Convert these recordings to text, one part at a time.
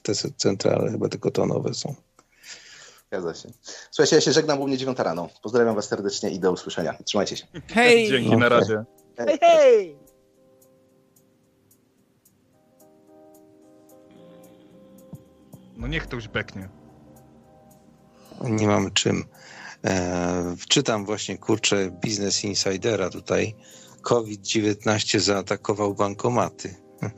te centrale, chyba tylko to nowe są. Zgadza się. Słuchajcie, ja się żegnam, u mnie 9 rano. Pozdrawiam was serdecznie i do usłyszenia. Trzymajcie się. Hej! Dzięki, na razie. Hej, hej! No niech ktoś beknie. Nie mam czym. Czytam właśnie, kurczę, Business Insidera tutaj. COVID-19 zaatakował bankomaty.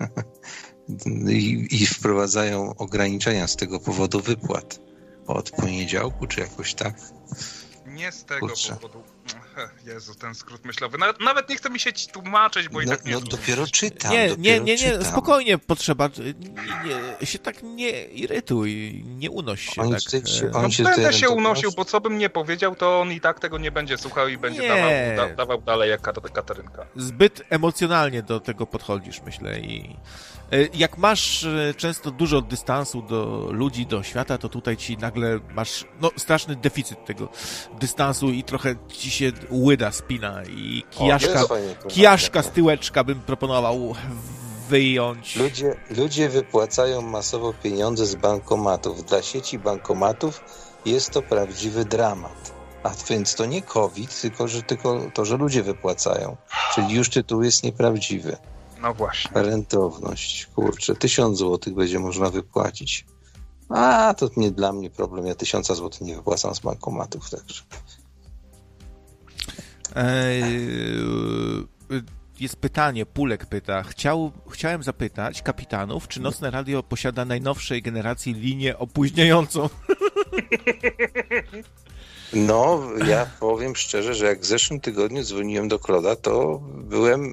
I wprowadzają ograniczenia z tego powodu wypłat. Od poniedziałku, czy jakoś tak? Nie z tego Kurczę. powodu. Jezu, ten skrót myślowy. Nawet nie chce mi się ci tłumaczyć, bo i tak nie No zrozumiesz. dopiero czytam. Nie, czytam. spokojnie, potrzeba. Się tak nie irytuj, nie unoś się. Oni tak. Będę się unosił, bo co bym nie powiedział, to on i tak tego nie będzie słuchał i będzie dawał dalej jak Katarynka. Zbyt emocjonalnie do tego podchodzisz, myślę. I jak masz często dużo dystansu do ludzi, do świata, to tutaj ci nagle masz straszny deficyt tego dystansu i trochę ci się łyda spina i kijaszka z tyłeczka bym proponował wyjąć. Ludzie wypłacają masowo pieniądze z bankomatów. Dla sieci bankomatów jest to prawdziwy dramat. A więc to nie COVID, tylko to, że ludzie wypłacają. Czyli już tytuł jest nieprawdziwy. No właśnie. Rentowność. Kurczę, 1000 złotych będzie można wypłacić. A, to nie dla mnie problem. Ja 1000 złotych nie wypłacam z bankomatów, także. Jest pytanie, Pulek pyta. Chciałem zapytać kapitanów, czy Nocne Radio posiada najnowszej generacji linię opóźniającą? No, ja powiem szczerze, że jak w zeszłym tygodniu dzwoniłem do Kloda, to byłem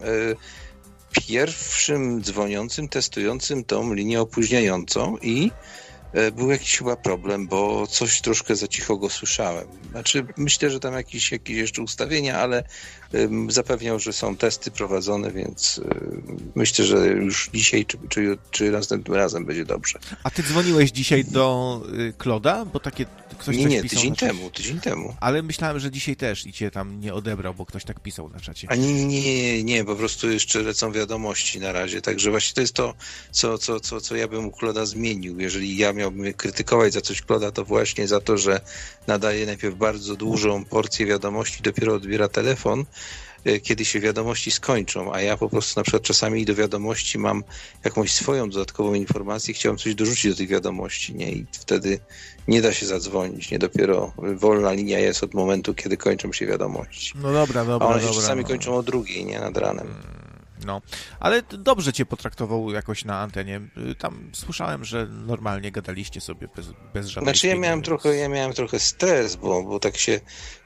pierwszym dzwoniącym, testującym tą linię opóźniającą i był jakiś chyba problem, bo coś troszkę za cicho go słyszałem. Znaczy, myślę, że tam jakieś jeszcze ustawienia, ale zapewniał, że są testy prowadzone, więc myślę, że już dzisiaj czy następnym razem będzie dobrze. A ty dzwoniłeś dzisiaj do Kloda? Bo takie ktoś Nie, pisał tydzień temu. Ale myślałem, że dzisiaj też i cię tam nie odebrał, bo ktoś tak pisał na czacie. A nie, po prostu jeszcze lecą wiadomości na razie, także właśnie to jest to, co ja bym u Kloda zmienił. Jeżeli ja miałbym krytykować za coś Kloda, to właśnie za to, że nadaje najpierw bardzo dużą porcję wiadomości, dopiero odbiera telefon, kiedy się wiadomości skończą, a ja po prostu na przykład czasami do wiadomości mam jakąś swoją dodatkową informację, chciałem coś dorzucić do tych wiadomości, nie? I wtedy nie da się zadzwonić, nie? Dopiero wolna linia jest od momentu, kiedy kończą się wiadomości. No dobra. A one się czasami kończą o 2:00, nie? Nad ranem. No, ale dobrze cię potraktował jakoś na antenie. Tam słyszałem, że normalnie gadaliście sobie bez żadnej... Znaczy ja miałem trochę stres, bo tak się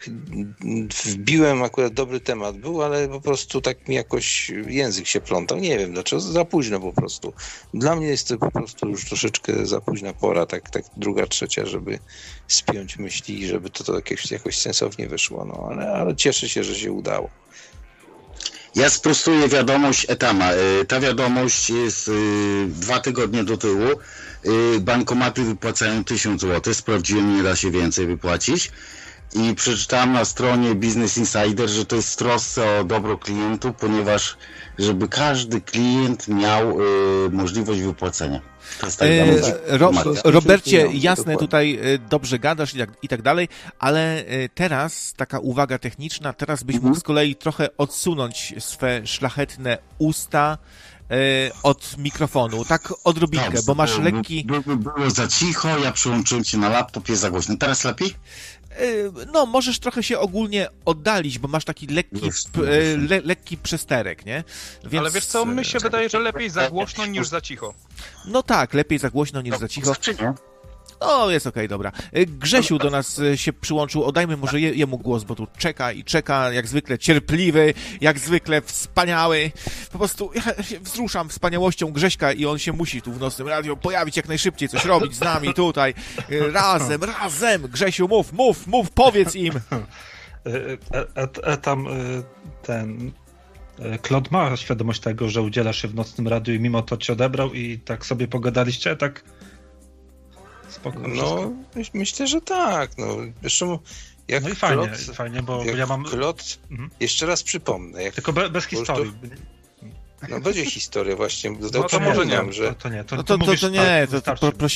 wbiłem, akurat dobry temat był, ale po prostu tak mi jakoś język się plątał. Nie wiem dlaczego, za późno po prostu. Dla mnie jest to po prostu już troszeczkę za późna pora, tak 2., 3, żeby spiąć myśli i żeby to jakoś sensownie wyszło. No, ale cieszę się, że się udało. Ja sprostuję wiadomość Etama. Ta wiadomość jest 2 tygodnie do tyłu. Bankomaty wypłacają 1000 zł. Sprawdziłem, nie da się więcej wypłacić. I przeczytałem na stronie Business Insider, że to jest w trosce o dobro klientów, ponieważ żeby każdy klient miał możliwość wypłacenia. Robercie, jasne, tutaj dobrze gadasz i tak dalej, ale teraz taka uwaga techniczna, teraz byś mógł z kolei trochę odsunąć swe szlachetne usta od mikrofonu, tak odrobinkę, bo masz lekki... Było za cicho, ja przyłączyłem się na laptop, jest za głośno. Teraz lepiej? No, możesz trochę się ogólnie oddalić, bo masz taki lekki przesterek, nie? Więc... Ale wiesz co, mi się wydaje, że lepiej za głośno niż za cicho. No tak, lepiej za głośno niż za cicho. O, jest okej, dobra. Grzesiu do nas się przyłączył, oddajmy może jemu głos, bo tu czeka, jak zwykle cierpliwy, jak zwykle wspaniały. Po prostu ja się wzruszam wspaniałością Grześka i on się musi tu w Nocnym Radio pojawić jak najszybciej, coś robić z nami tutaj. Razem. Grzesiu, mów, powiedz im. Klod ma świadomość tego, że udzielasz się w Nocnym Radiu i mimo to cię odebrał i tak sobie pogadaliście, tak spokojnie. No, myślę, że tak. No, zresztą jak no i fajnie, bo ja mam... Klot, jeszcze raz przypomnę. Tylko bez historii. No będzie historia właśnie. No to może nie. Że... To nie, to